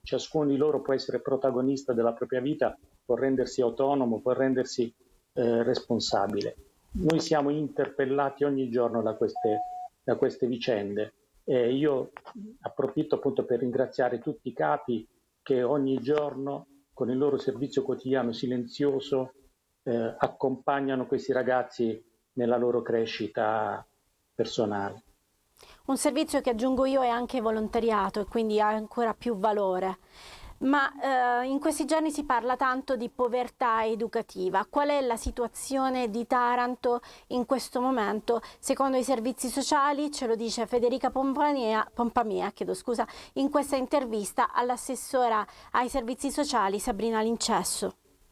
ciascuno di loro può essere protagonista della propria vita, può rendersi autonomo, può rendersi responsabile. Noi siamo interpellati ogni giorno da queste vicende e io approfitto appunto per ringraziare tutti i capi che ogni giorno con il loro servizio quotidiano silenzioso accompagnano questi ragazzi nella loro crescita personale. Un servizio che, aggiungo io, è anche volontariato e quindi ha ancora più valore. Ma in questi giorni si parla tanto di povertà educativa. Qual è la situazione di Taranto in questo momento secondo i servizi sociali? Ce lo dice Federica Pompamia, in questa intervista all'assessora ai servizi sociali Sabrina Lincesso.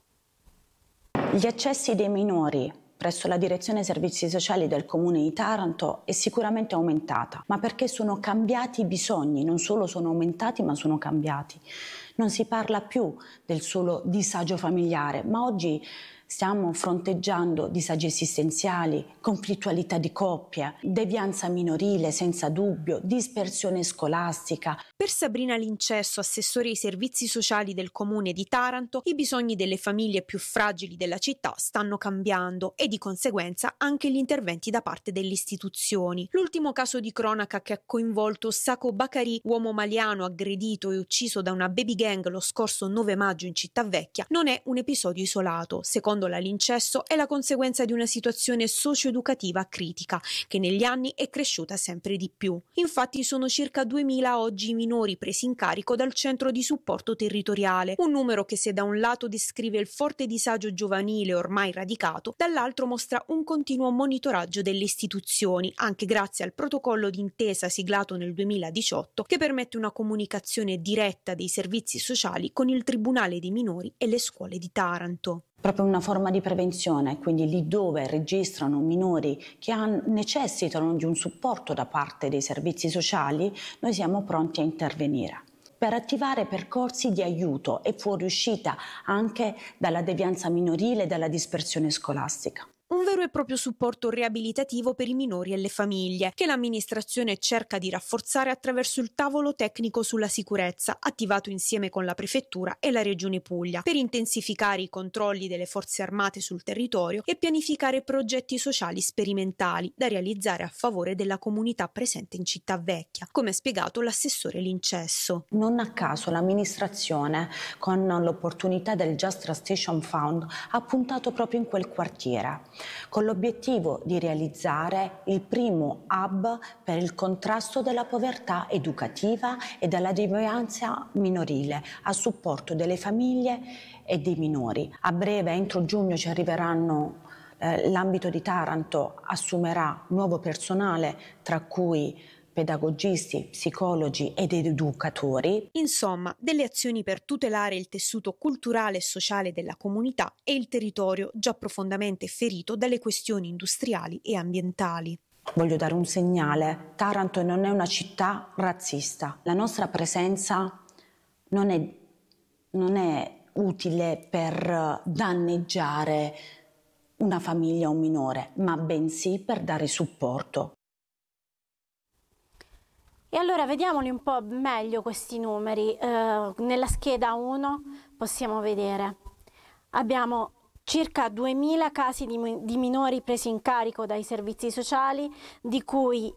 Gli accessi dei minori presso la direzione servizi sociali del comune di Taranto è sicuramente aumentata, ma perché sono cambiati i bisogni, non solo sono aumentati ma sono cambiati. Non si parla più del solo disagio familiare, ma oggi stiamo fronteggiando disagi esistenziali, conflittualità di coppia, devianza minorile senza dubbio, dispersione scolastica. Per Sabrina Lincesso, assessore ai servizi sociali del comune di Taranto, i bisogni delle famiglie più fragili della città stanno cambiando e di conseguenza anche gli interventi da parte delle istituzioni. L'ultimo caso di cronaca che ha coinvolto Sako Bakari, uomo maliano aggredito e ucciso da una baby gang lo scorso 9 maggio in Città Vecchia, non è un episodio isolato. Secondo la Lincesso è la conseguenza di una situazione socio-educativa critica che negli anni è cresciuta sempre di più. Infatti sono circa 2000 oggi i minori presi in carico dal centro di supporto territoriale, un numero che se da un lato descrive il forte disagio giovanile ormai radicato, dall'altro mostra un continuo monitoraggio delle istituzioni, anche grazie al protocollo d'intesa siglato nel 2018 che permette una comunicazione diretta dei servizi sociali con il Tribunale dei minori e le scuole di Taranto. Proprio una forma di prevenzione, quindi lì dove registrano minori che necessitano di un supporto da parte dei servizi sociali, noi siamo pronti a intervenire per attivare percorsi di aiuto e fuoriuscita anche dalla devianza minorile e dalla dispersione scolastica. Un vero e proprio supporto riabilitativo per i minori e le famiglie, che l'amministrazione cerca di rafforzare attraverso il tavolo tecnico sulla sicurezza, attivato insieme con la Prefettura e la Regione Puglia, per intensificare i controlli delle forze armate sul territorio e pianificare progetti sociali sperimentali da realizzare a favore della comunità presente in Città Vecchia, come ha spiegato l'assessore Lincesso. Non a caso l'amministrazione, con l'opportunità del Just Transition Fund, ha puntato proprio in quel quartiere, con l'obiettivo di realizzare il primo hub per il contrasto della povertà educativa e della devianza minorile a supporto delle famiglie e dei minori. A breve, entro giugno, ci arriveranno. L'ambito di Taranto assumerà nuovo personale, tra cui pedagogisti, psicologi ed educatori. Insomma, delle azioni per tutelare il tessuto culturale e sociale della comunità e il territorio già profondamente ferito dalle questioni industriali e ambientali. Voglio dare un segnale: Taranto non è una città razzista. La nostra presenza non è utile per danneggiare una famiglia o un minore, ma bensì per dare supporto. E allora vediamoli un po' meglio questi numeri. Nella scheda 1 possiamo vedere, abbiamo circa 2000 casi di minori presi in carico dai servizi sociali, di cui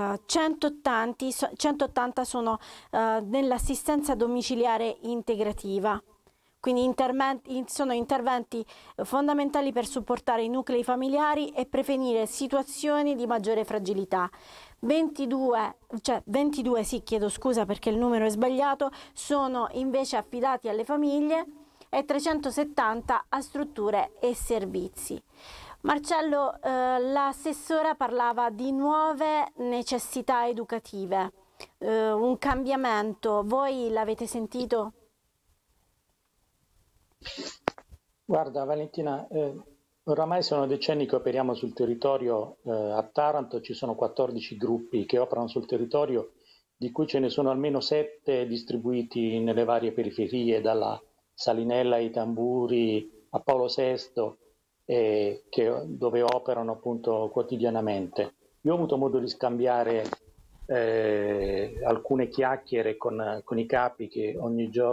180 sono nell'assistenza domiciliare integrativa. Quindi sono interventi fondamentali per supportare i nuclei familiari e prevenire situazioni di maggiore fragilità. 22, sì, chiedo scusa perché il numero è sbagliato, sono invece affidati alle famiglie e 370 a strutture e servizi. Marcello, l'assessora parlava di nuove necessità educative, un cambiamento. Voi l'avete sentito? Guarda Valentina, oramai sono decenni che operiamo sul territorio. A Taranto ci sono 14 gruppi che operano sul territorio, di cui ce ne sono almeno 7 distribuiti nelle varie periferie, dalla Salinella ai Tamburi a Paolo VI, dove operano appunto quotidianamente. Io ho avuto modo di scambiare alcune chiacchiere con i capi che ogni giorno